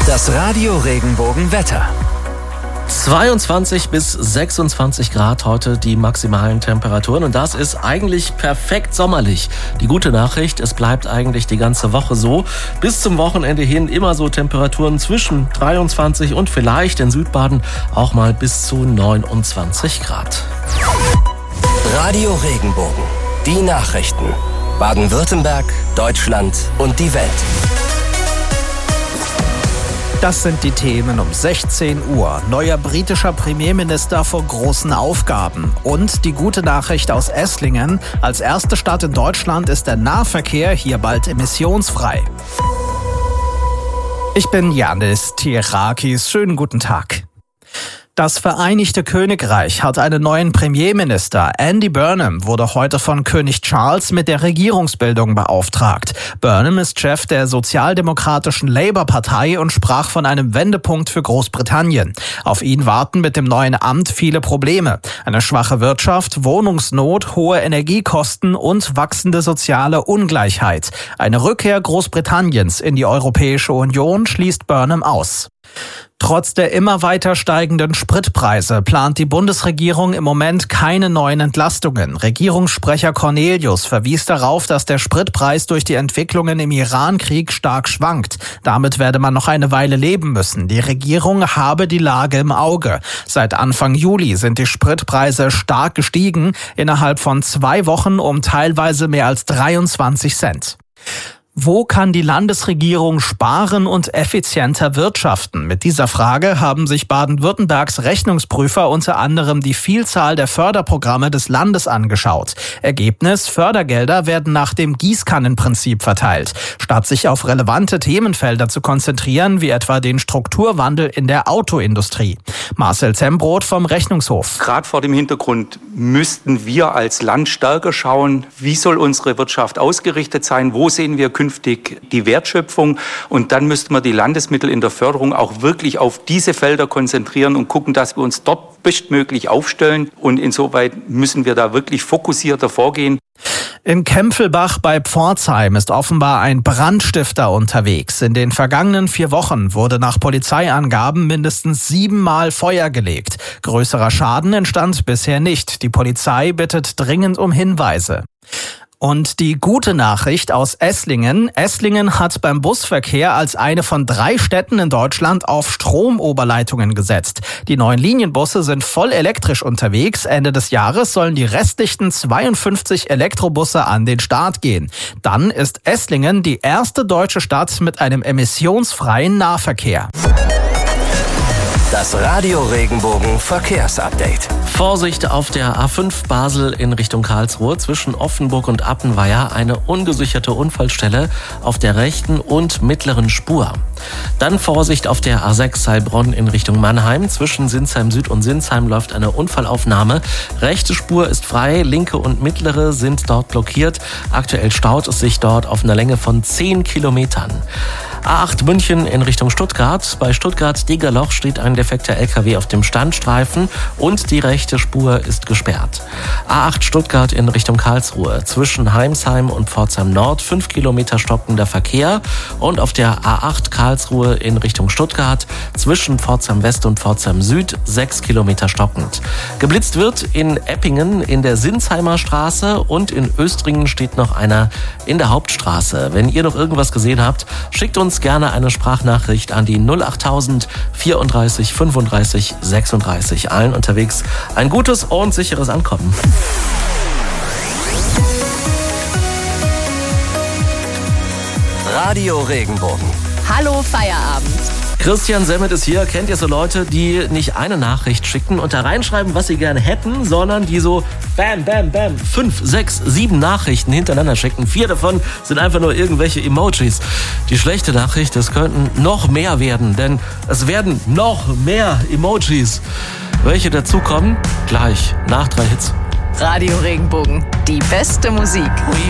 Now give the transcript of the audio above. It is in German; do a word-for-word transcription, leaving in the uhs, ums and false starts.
Das Radio Regenbogen Wetter. zweiundzwanzig bis sechsundzwanzig Grad heute die maximalen Temperaturen und das ist eigentlich perfekt sommerlich. Die gute Nachricht, es bleibt eigentlich die ganze Woche so. Bis zum Wochenende hin immer so Temperaturen zwischen dreiundzwanzig und vielleicht in Südbaden auch mal bis zu neunundzwanzig Grad. Radio Regenbogen, die Nachrichten. Baden-Württemberg, Deutschland und die Welt. Das sind die Themen um sechzehn Uhr. Neuer britischer Premierminister vor großen Aufgaben. Und die gute Nachricht aus Esslingen. Als erste Stadt in Deutschland ist der Nahverkehr hier bald emissionsfrei. Ich bin Janis Tierakis. Schönen guten Tag. Das Vereinigte Königreich hat einen neuen Premierminister. Andy Burnham wurde heute von König Charles mit der Regierungsbildung beauftragt. Burnham ist Chef der sozialdemokratischen Labour-Partei und sprach von einem Wendepunkt für Großbritannien. Auf ihn warten mit dem neuen Amt viele Probleme. Eine schwache Wirtschaft, Wohnungsnot, hohe Energiekosten und wachsende soziale Ungleichheit. Eine Rückkehr Großbritanniens in die Europäische Union schließt Burnham aus. Trotz der immer weiter steigenden Spritpreise plant die Bundesregierung im Moment keine neuen Entlastungen. Regierungssprecher Cornelius verwies darauf, dass der Spritpreis durch die Entwicklungen im Iran-Krieg stark schwankt. Damit werde man noch eine Weile leben müssen. Die Regierung habe die Lage im Auge. Seit Anfang Juli sind die Spritpreise stark gestiegen, innerhalb von zwei Wochen um teilweise mehr als dreiundzwanzig Cent. Wo kann die Landesregierung sparen und effizienter wirtschaften? Mit dieser Frage haben sich Baden-Württembergs Rechnungsprüfer unter anderem die Vielzahl der Förderprogramme des Landes angeschaut. Ergebnis: Fördergelder werden nach dem Gießkannenprinzip verteilt. Statt sich auf relevante Themenfelder zu konzentrieren, wie etwa den Strukturwandel in der Autoindustrie. Marcel Zembroth vom Rechnungshof. Gerade vor dem Hintergrund müssten wir als Land stärker schauen, wie soll unsere Wirtschaft ausgerichtet sein, wo sehen wir künftig die Wertschöpfung, und dann müssten wir die Landesmittel in der Förderung auch wirklich auf diese Felder konzentrieren und gucken, dass wir uns dort bestmöglich aufstellen, und insoweit müssen wir da wirklich fokussierter vorgehen. In Kempfelbach bei Pforzheim ist offenbar ein Brandstifter unterwegs. In den vergangenen vier Wochen wurde nach Polizeiangaben mindestens siebenmal Feuer gelegt. Größerer Schaden entstand bisher nicht. Die Polizei bittet dringend um Hinweise. Und die gute Nachricht aus Esslingen. Esslingen hat beim Busverkehr als eine von drei Städten in Deutschland auf Stromoberleitungen gesetzt. Die neuen Linienbusse sind voll elektrisch unterwegs. Ende des Jahres sollen die restlichen zweiundfünfzig Elektrobusse an den Start gehen. Dann ist Esslingen die erste deutsche Stadt mit einem emissionsfreien Nahverkehr. Das Radio Regenbogen Verkehrsupdate. Vorsicht auf der A fünf Basel in Richtung Karlsruhe zwischen Offenburg und Appenweier. Eine ungesicherte Unfallstelle auf der rechten und mittleren Spur. Dann Vorsicht auf der A sechs Heilbronn in Richtung Mannheim. Zwischen Sinsheim Süd und Sinsheim läuft eine Unfallaufnahme. Rechte Spur ist frei, linke und mittlere sind dort blockiert. Aktuell staut es sich dort auf einer Länge von zehn Kilometern. A acht München in Richtung Stuttgart. Bei Stuttgart-Degerloch steht ein defekter L K W auf dem Standstreifen und die rechte Spur ist gesperrt. A acht Stuttgart in Richtung Karlsruhe. Zwischen Heimsheim und Pforzheim Nord fünf Kilometer stockender Verkehr. Und auf der A acht Karlsruhe in Richtung Stuttgart zwischen Pforzheim West und Pforzheim Süd sechs Kilometer stockend. Geblitzt wird in Eppingen in der Sinsheimer Straße und in Östringen steht noch einer in der Hauptstraße. Wenn ihr noch irgendwas gesehen habt, schickt uns gerne eine Sprachnachricht an die null achttausend vierunddreißig fünfunddreißig sechsunddreißig. Allen unterwegs ein gutes und sicheres Ankommen. Radio Regenbogen. Hallo Feierabend. Christian Semmet ist hier. Kennt ihr so Leute, die nicht eine Nachricht schicken und da reinschreiben, was sie gerne hätten, sondern die so bam, bam, bam, fünf, sechs, sieben Nachrichten hintereinander schicken. Vier davon sind einfach nur irgendwelche Emojis. Die schlechte Nachricht, es könnten noch mehr werden, denn es werden noch mehr Emojis. Welche dazukommen? Gleich nach drei Hits. Radio Regenbogen, die beste Musik.